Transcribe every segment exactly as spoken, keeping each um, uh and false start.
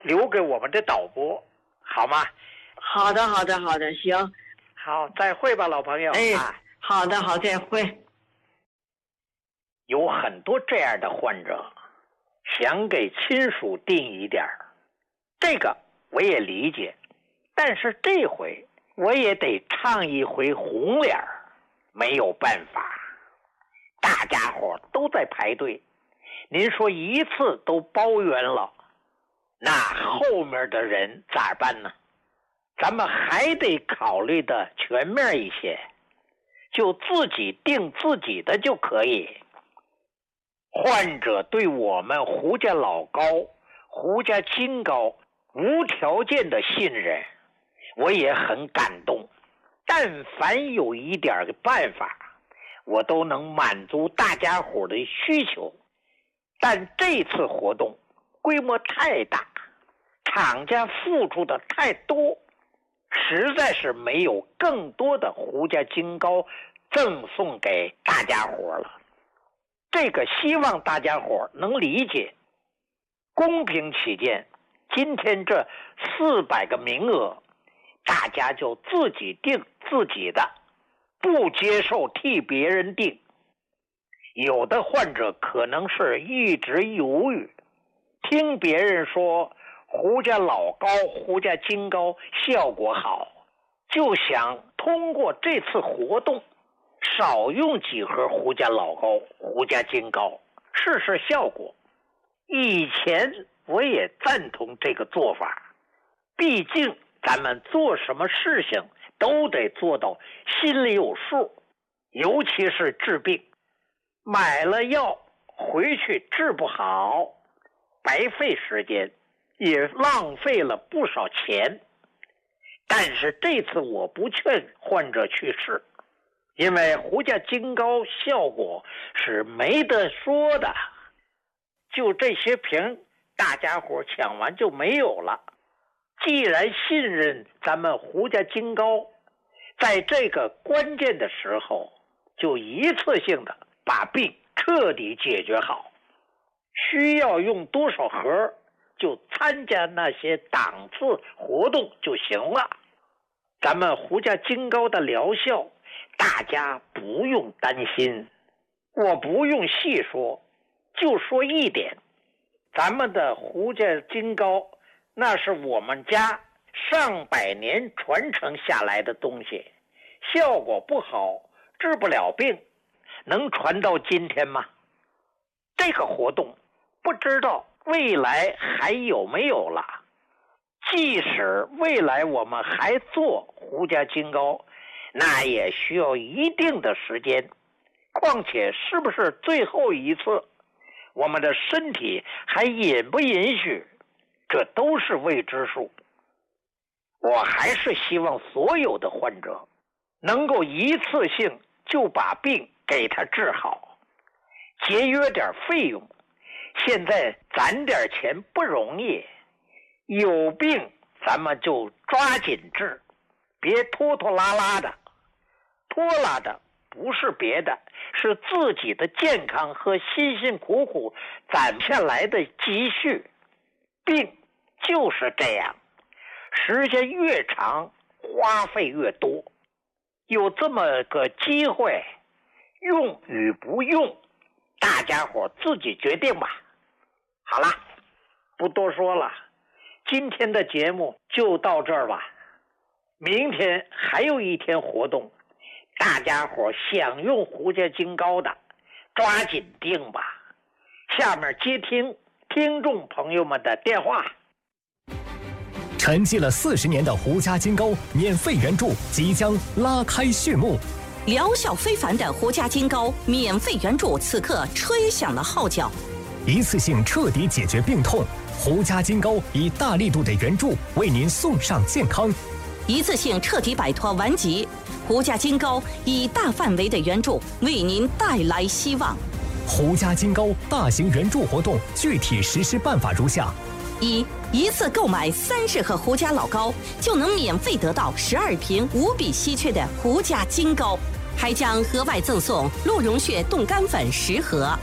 留给我们的导播，好吗？ 好的，好的，好的，行。 好，再会吧，老朋友。 哎， 啊、 好的，好，再会。 有很多这样的患者，想给亲属定一点，这个我也理解，但是这回我也得唱一回红脸，没有办法，大家伙都在排队，您说一次都包圆了，那后面的人咋办呢？咱们还得考虑的全面一些，就自己定自己的就可以。患者对我们胡家老高、胡家金高无条件的信任，我也很感动。但凡有一点办法，我都能满足大家伙的需求。但这次活动规模太大，厂家付出的太多，实在是没有更多的胡家金高赠送给大家伙了。这个希望大家伙能理解，公平起见，今天这四百个名额，大家就自己定自己的，不接受替别人定。有的患者可能是一直犹豫，听别人说胡家老高、胡家金高效果好，就想通过这次活动少用几盒胡家老高、胡家金高，试试效果。以前我也赞同这个做法，毕竟咱们做什么事情都得做到心里有数，尤其是治病，买了药回去治不好，白费时间，也浪费了不少钱。但是这次我不劝患者去试，因为胡家金高效果是没得说的，就这些瓶大家伙抢完就没有了。既然信任咱们胡家金高，在这个关键的时候就一次性的把病彻底解决好，需要用多少盒就参加那些档次活动就行了。咱们胡家金高的疗效大家不用担心，我不用细说，就说一点，咱们的胡家金高那是我们家上百年传承下来的东西，效果不好，治不了病，能传到今天吗？这个活动不知道未来还有没有了，即使未来我们还做胡家金高，那也需要一定的时间，况且是不是最后一次，我们的身体还允不允许，这都是未知数。我还是希望所有的患者能够一次性就把病给他治好，节约点费用。现在攒点钱不容易，有病咱们就抓紧治，别拖拖拉拉的。拖拉的不是别的，是自己的健康和辛辛苦苦攒下来的积蓄。病就是这样，时间越长花费越多。有这么个机会，用与不用大家伙自己决定吧。好了，不多说了，今天的节目就到这儿吧。明天还有一天活动，大家伙想用胡家金高的抓紧定吧。下面接听听众朋友们的电话。 沉寂了四十年的胡家金高免费援助即将拉开序幕， 疗效非凡的胡家金高免费援助此刻吹响了号角， 一次性彻底解决病痛。胡家金高以大力度的援助为您送上健康， 一次性彻底摆脱顽疾。胡家金高以大范围的援助为您带来希望。 胡家金高大型援助活动具体实施办法如下： 一、一次购买三十盒胡家老高，就能免费得到十二瓶无比稀缺的胡家金高，还将额外赠送鹿茸血冻干粉十盒。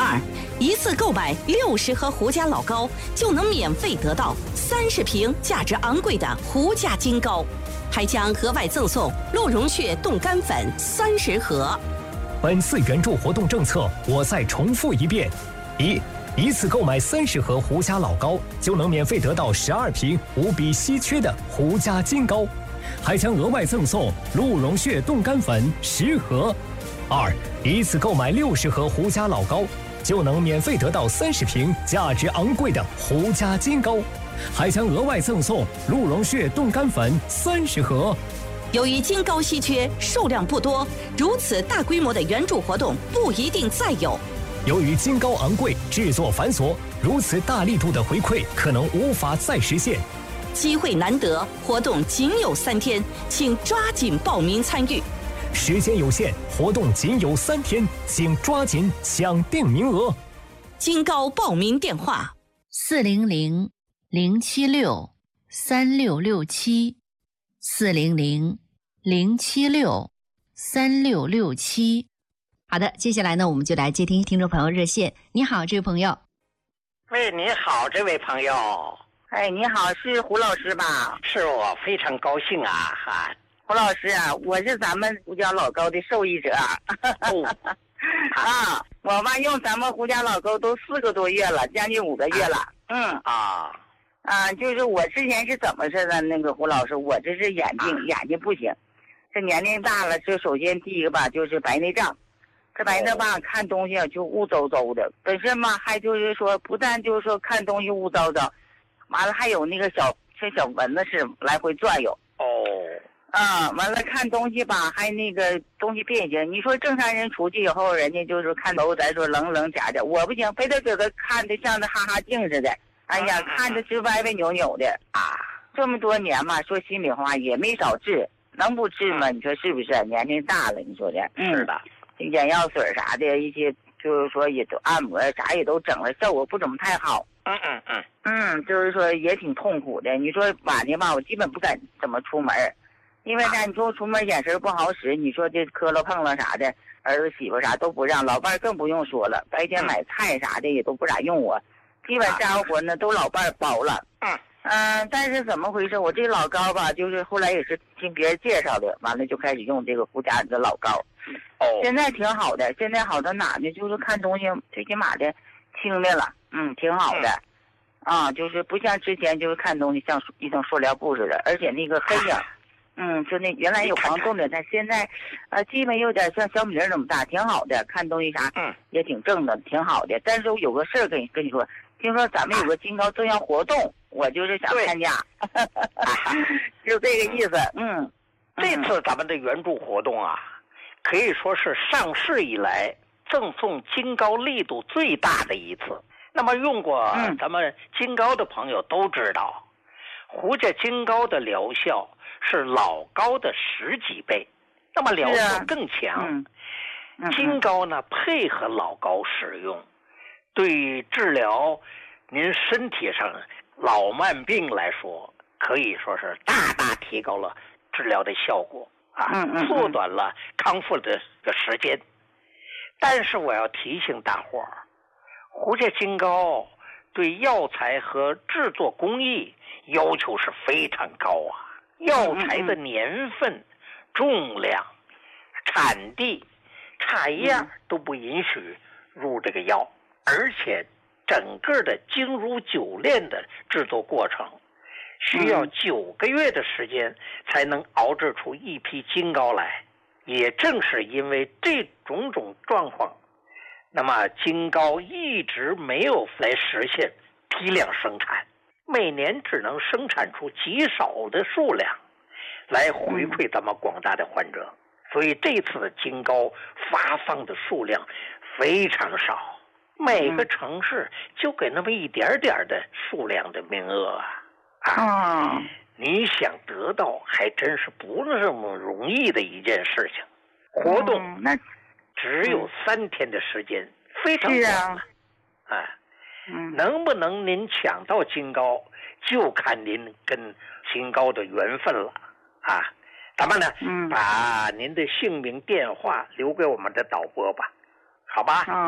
二，一次购买六十盒胡家老膏，就能免费得到三十瓶价值昂贵的胡家金膏，还将额外赠送鹿茸血冻干粉三十盒。 本次援助活动政策，我再重复一遍：一，一次购买三十盒胡家老膏，就能免费得到十二瓶无比稀缺的胡家金膏，还将额外赠送鹿茸血冻干粉十盒。二，一次购买六十盒胡家老膏，就能免费得到三十瓶价值昂贵的胡家金膏，还将额外赠送鹿茸血冻干粉三十盒。 由于金膏稀缺，数量不多，如此大规模的援助活动不一定再有。 由于金膏昂贵，制作繁琐，如此大力度的回馈可能无法再实现。 机会难得，活动仅有三天，请抓紧报名参与。 时间有限，活动仅有三天，请抓紧抢定名额。 金膏报名电话： 四零零零七六三六六七，四零零零七六三六六七。好的，接下来呢，我们就来接听听众朋友热线。你好，这位朋友。 喂，你好，这位朋友。 哎，你好，是胡老师吧？ 是我，非常高兴啊！哈， 胡老师啊，我是咱们胡家老膏的受益者。 哦、 啊，我吧用咱们胡家老膏都四个多月了，将近五个月了。嗯啊啊，就是我之前是怎么似的？那个胡老师，我这是眼睛、啊、眼睛不行，这年龄大了，这首先第一个吧就是白内障。这白内吧，看东西就雾糟糟的，本身嘛还就是说，不但就是说看东西雾糟糟，完了还有那个小像小蚊子似的来回转悠。 哦， 啊，完了看东西吧，还那个东西变形。你说正常人出去以后，人家就是看都咱说棱棱假假，我不行，非得搁这看的像那哈哈镜似的。哎呀，嗯、看着直歪歪扭扭的啊！这么多年嘛，说心里话也没少治，能不治吗？你说是不是？年龄大了，你说的。 嗯、是的。 眼药水啥的一些，就是说也都按摩啥也都整了，效果不怎么太好。 嗯嗯嗯嗯，就是说也挺痛苦的。你说晚上吧，我基本不敢怎么出门，因为呢，你说出门眼神不好使，你说这磕了碰了啥的，儿子媳妇啥都不让，老伴更不用说了，白天买菜啥的也都不咋用我，基本家伙呢都老伴包了。 嗯嗯，但是怎么回事？我这老膏吧，就是后来也是听别人介绍的，完了就开始用这个胡家的老膏。 哦， 现在挺好的，现在好到哪呢？就是看东西最起码的轻的了，嗯，挺好的，嗯、啊，就是不像之前就是看东西像一层塑料布似的，而且那个黑影，嗯，就那原来有黄洞的，但现在，呃，基本有点像小米粒那么大，挺好的，看东西啥， 嗯， 也挺正的，挺好的。但是我有个事儿跟你跟你说，听说咱们有个金膏赠药活动，我就是想参加，就这个意思，嗯。 这次咱们的援助活动啊。可以说是上市以来赠送金膏力度最大的一次。那么用过咱们金膏的朋友都知道，嗯、胡家金膏的疗效是老膏的十几倍，那么疗效更强。 嗯嗯、 金膏呢配合老膏使用，对治疗您身体上老慢病来说，可以说是大大提高了治疗的效果。啊，缩短了康复的个时间，但是我要提醒大伙儿，胡家金膏对药材和制作工艺要求是非常高啊，药材的年份、重量、产地差一样都不允许入这个药，而且整个的精如酒炼的制作过程。需要九个月的时间才能熬制出一批金膏来，也正是因为这种种状况，那么金膏一直没有来实现批量生产，每年只能生产出极少的数量来回馈咱们广大的患者，所以这次的金膏发放的数量非常少，每个城市就给那么一点点的数量的名额啊。啊， 哦、 你想得到还真是不那么容易的一件事情。活动那只有三天的时间，嗯、非常短了。啊，啊嗯、 能不能您抢到金膏，就看您跟金膏的缘分了啊。咱们呢， 嗯、 把您的姓名、电话留给我们的导播吧，好吧？ 嗯，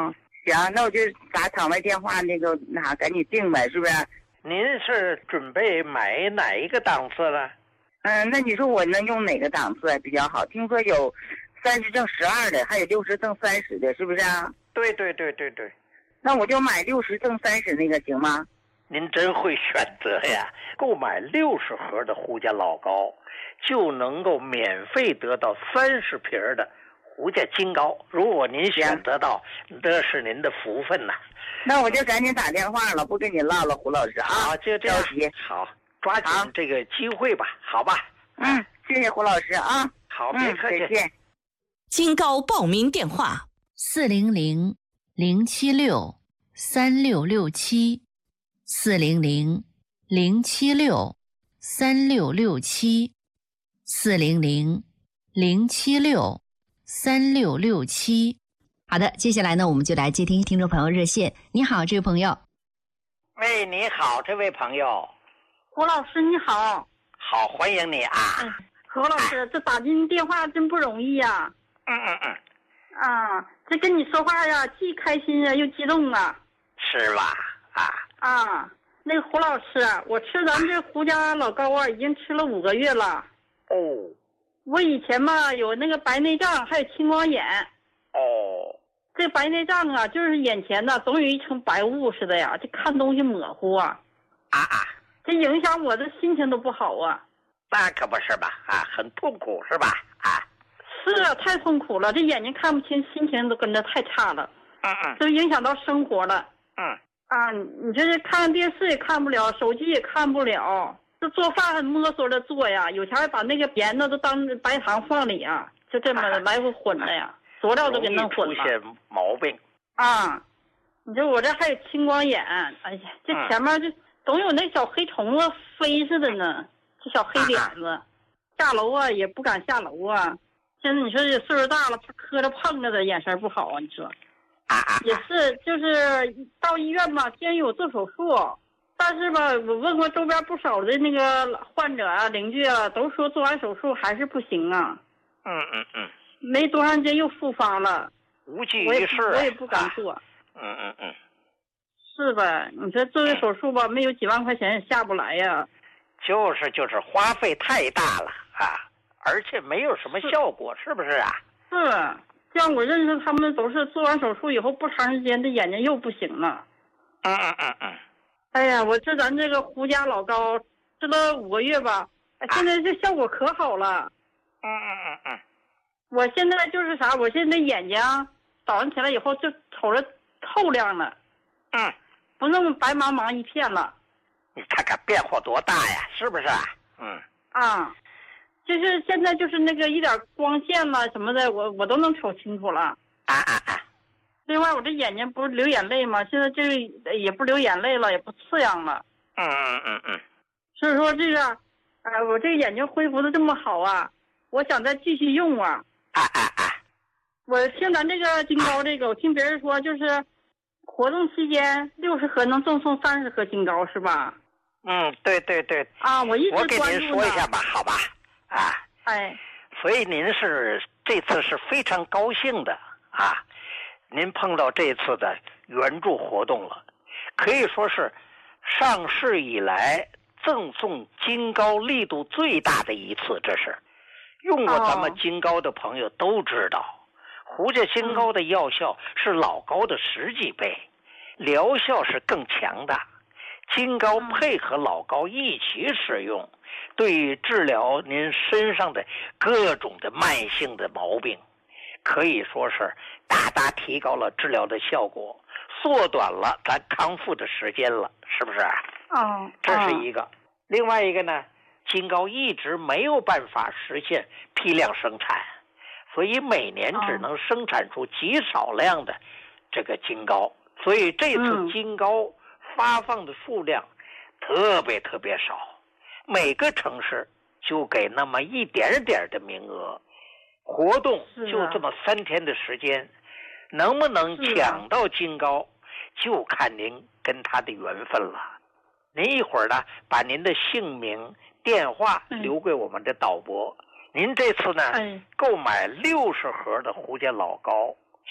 行，那我就打场外电话那个那啥，赶紧订呗，是不是？ 您是准备买哪一个档次呢？ 嗯，那你说我能用哪个档次比较好？听说有三十赠十二的，还有六十赠三十的，是不是啊？ 对对对对对。 那我就买六十赠三十那个行吗？ 您真会选择呀！购买六十盒的胡家老高，就能够免费得到三十瓶的胡家金高。如果您选择到，这是您的福分呐。 那我就赶紧打电话了，不跟你唠了，胡老师啊。 好，就这样。好，抓紧这个机会吧，好吧？ 嗯，谢谢胡老师啊。 好，别客气。 再见。 金高报名电话： 四零零零七六三六六七，四零零零七六三六六七，四零零零七六三六六七。好的，接下来呢，我们就来接听听众朋友热线。你好，这位朋友。 喂，你好，这位朋友。 胡老师你好。 好，欢迎你啊。 哎，何老师，哎、这打进电话真不容易呀、啊。 嗯嗯嗯。 啊，这跟你说话呀，既开心啊，又激动啊。 是吧？啊。 啊，那个胡老师，我吃咱这胡家老高啊，已经吃了五个月了。 哦。 我以前嘛有那个白内障，还有青光眼。 哦。 这白内障啊，就是眼前呢总有一层白雾似的呀，这看东西模糊啊。 啊啊。 这影响我的心情都不好啊。 那可不是吧？啊，很痛苦是吧？啊。 是啊，太痛苦了，这眼睛看不清，心情都跟着太差了。 嗯嗯。 都影响到生活了。 嗯。 啊，你这是看电视也看不了，手机也看不了，这做饭还摸索着做呀，有钱还把那个盐呢都当白糖放里啊，就这么来回混了呀，佐料都给弄混了。 出现毛病。 啊，你说我这还有青光眼，哎呀，这前面就总有那小黑虫子飞似的呢，这小黑点子，下楼啊也不敢下楼啊。现在你说这岁数大了，怕磕着碰着的，眼神不好啊，你说。也是，就是到医院吧，建议我做手术，但是吧，我问过周边不少的那个患者啊、邻居啊，都说做完手术还是不行啊。 嗯嗯嗯。 没多长时间又复发了， 无济于事。 我也不敢做。 啊、嗯嗯嗯。 是吧？你说做个手术吧，没有几万块钱也下不来呀。 就是就是花费太大了啊，而且没有什么效果，是, 是不是啊？ 是。像我认识他们都是做完手术以后不长时间，这眼睛又不行了。 嗯嗯嗯嗯。 哎呀，我吃咱这个胡家老高吃了五个月吧，现在这效果可好了。 嗯嗯嗯嗯。 我现在就是啥，我现在眼睛早上起来以后就瞅着透亮了。 嗯。 不那么白茫茫一片了。 你看看变化多大呀，是不是啊？嗯。 啊。就是现在就是那个一点光线了什么的，我我都能瞅清楚了。 啊啊啊！ 另外我这眼睛不是流眼泪吗？现在这个也不流眼泪了，也不刺痒了。 嗯嗯嗯嗯。 所以说这个，哎、呃，我这个眼睛恢复的这么好啊，我想再继续用啊。 啊啊啊！ 我听咱这个金高这个，我听别人说就是活动期间六十盒能赠送三十盒金高是吧？ 嗯，对对对。 啊，我一直关注呢。 我给您说一下吧，好吧？啊， 哎， 所以您是这次是非常高兴的啊，您碰到这次的援助活动了，可以说是上市以来赠送金高力度最大的一次。这是用过咱们金高的朋友都知道，哦、胡家金高的药效是老高的十几倍，疗效是更强的。金高配合老高一起使用，对于治疗您身上的各种的慢性的毛病，可以说是大大提高了治疗的效果，缩短了咱康复的时间了，是不是？ 哦， 这是一个。哦、另外一个呢，金高一直没有办法实现批量生产，所以每年只能生产出极少量的这个金高，所以这次金高发放的数量特别特别少，每个城市就给那么一点点的名额，活动就这么三天的时间，能不能抢到金高就看您跟他的缘分了。您一会儿呢把您的姓名电话留给我们的导播，您这次呢购买六十盒的胡家老高，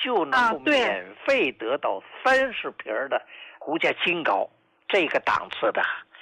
就能够啊对免费得到三十瓶的胡家金膏，这个档次的